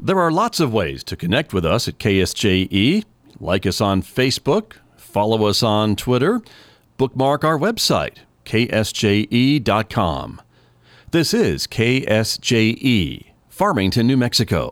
There are lots of ways to connect with us at KSJE. Like us on Facebook, follow us on Twitter, bookmark our website, ksje.com. This is KSJE, Farmington, New Mexico.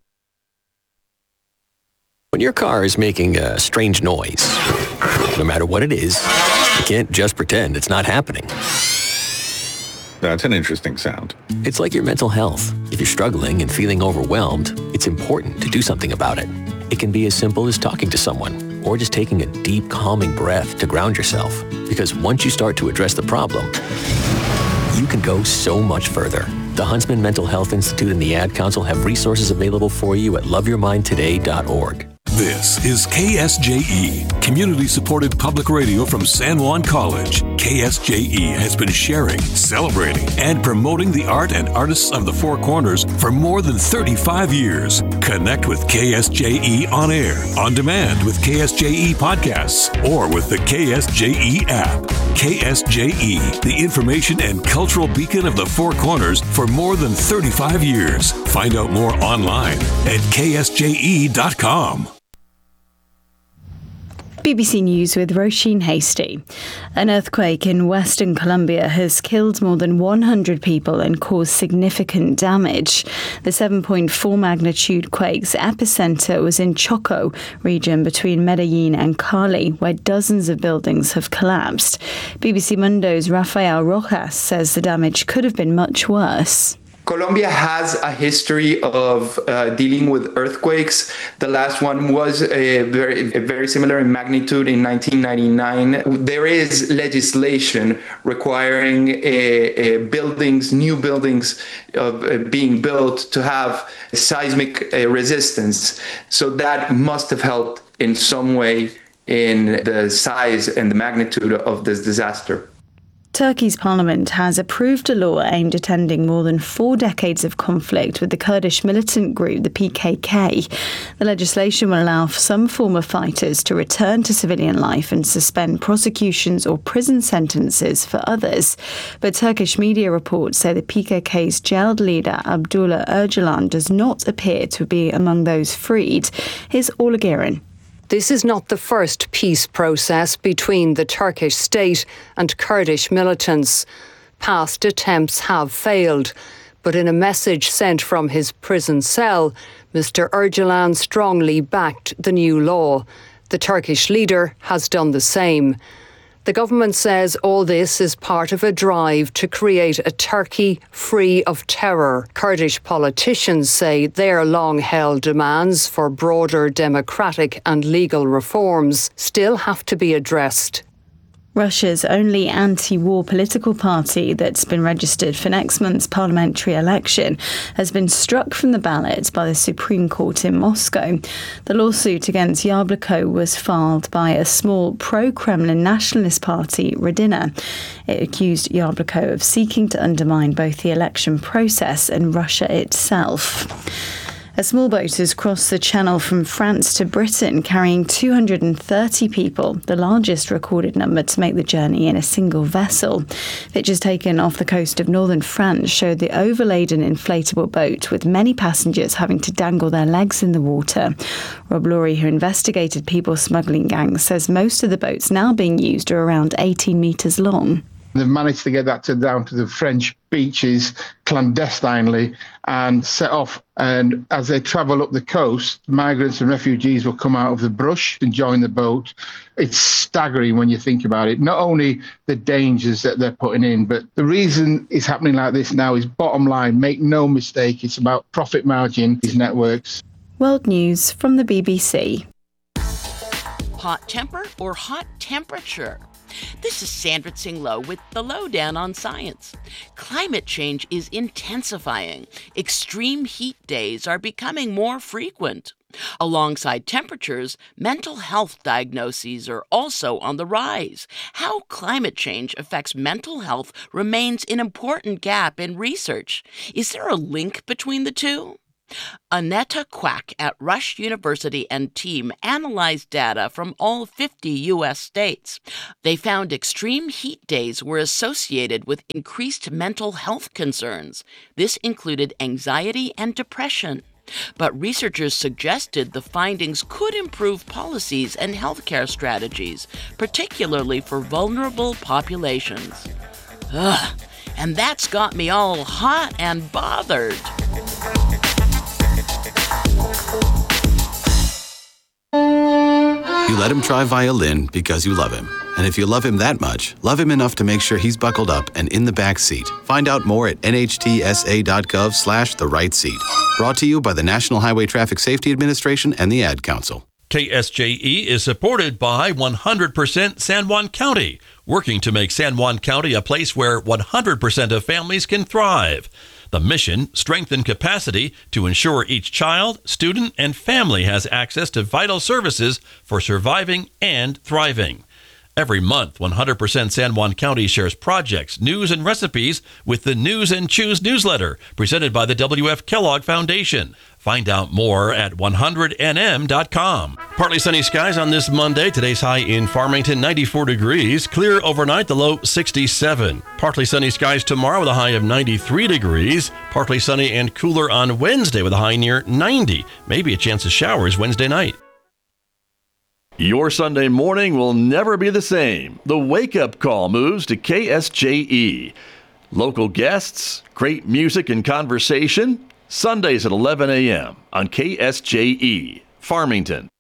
When your car is making a strange noise, no matter what it is, you can't just pretend it's not happening. That's an interesting sound. It's like your mental health. If you're struggling and feeling overwhelmed, it's important to do something about it. It can be as simple as talking to someone or just taking a deep, calming breath to ground yourself. Because once you start to address the problem, you can go so much further. The Huntsman Mental Health Institute and the Ad Council have resources available for you at loveyourmindtoday.org. This is KSJE, community-supported public radio from San Juan College. KSJE has been sharing, celebrating, and promoting the art and artists of the Four Corners for more than 35 years. Connect with KSJE on air, on demand with KSJE podcasts, or with the KSJE app. KSJE, the information and cultural beacon of the Four Corners for more than 35 years. Find out more online at ksje.com. BBC News with Roisin Hasty. An earthquake in Western Colombia has killed more than 100 people and caused significant damage. The 7.4 magnitude quake's epicenter was in Choco region between Medellin and Cali, where dozens of buildings have collapsed. BBC Mundo's Rafael Rojas says the damage could have been much worse. Colombia has a history of dealing with earthquakes. The last one was very similar in magnitude in 1999. There is legislation requiring new buildings being built to have seismic resistance. So that must have helped in some way in the size and the magnitude of this disaster. Turkey's parliament has approved a law aimed at ending more than 4 decades of conflict with the Kurdish militant group, the PKK. The legislation will allow some former fighters to return to civilian life and suspend prosecutions or prison sentences for others. But Turkish media reports say the PKK's jailed leader, Abdullah Öcalan, does not appear to be among those freed. Here's Orla Guerin. This is not the first peace process between the Turkish state and Kurdish militants. Past attempts have failed, but in a message sent from his prison cell, Mr. Öcalan strongly backed the new law. The Turkish leader has done the same. The government says all this is part of a drive to create a Turkey free of terror. Kurdish politicians say their long-held demands for broader democratic and legal reforms still have to be addressed. Russia's only anti-war political party that's been registered for next month's parliamentary election has been struck from the ballot by the Supreme Court in Moscow. The lawsuit against Yabloko was filed by a small pro-Kremlin nationalist party, Rodina. It accused Yabloko of seeking to undermine both the election process and Russia itself. A small boat has crossed the channel from France to Britain, carrying 230 people, the largest recorded number to make the journey in a single vessel. Pictures taken off the coast of northern France showed the overladen inflatable boat, with many passengers having to dangle their legs in the water. Rob Laurie, who investigated people smuggling gangs, says most of the boats now being used are around 18 metres long. They've managed to get that down to the French beaches clandestinely and set off. And as they travel up the coast, migrants and refugees will come out of the brush and join the boat. It's staggering when you think about it. Not only the dangers that they're putting in, but the reason it's happening like this now is bottom line. Make no mistake, it's about profit margin, these networks. World News from the BBC. Hot temper or hot temperature? This is Sandra Tsing-Loh with the Lowdown on Science. Climate change is intensifying. Extreme heat days are becoming more frequent. Alongside temperatures, mental health diagnoses are also on the rise. How climate change affects mental health remains an important gap in research. Is there a link between the two? Annetta Quack at Rush University and team analyzed data from all 50 U.S. states. They found extreme heat days were associated with increased mental health concerns. This included anxiety and depression. But researchers suggested the findings could improve policies and healthcare strategies, particularly for vulnerable populations. Ugh, and that's got me all hot and bothered. You let him try violin because you love him. And if you love him that much, love him enough to make sure he's buckled up and in the back seat. Find out more at nhtsa.gov/the-right-seat. Brought to you by the National Highway Traffic Safety Administration and the Ad Council. KSJE is supported by 100% San Juan County, working to make San Juan County a place where 100% of families can thrive. The mission, strengthen capacity to ensure each child, student, and family has access to vital services for surviving and thriving. Every month, 100% San Juan County shares projects, news, and recipes with the News and Choose newsletter presented by the W.F. Kellogg Foundation. Find out more at 100nm.com. Partly sunny skies on this Monday. Today's high in Farmington, 94 degrees. Clear overnight, the low 67. Partly sunny skies tomorrow with a high of 93 degrees. Partly sunny and cooler on Wednesday with a high near 90. Maybe a chance of showers Wednesday night. Your Sunday morning will never be the same. The wake-up call moves to KSJE. Local guests, great music and conversation. Sundays at 11 a.m. on KSJE, Farmington.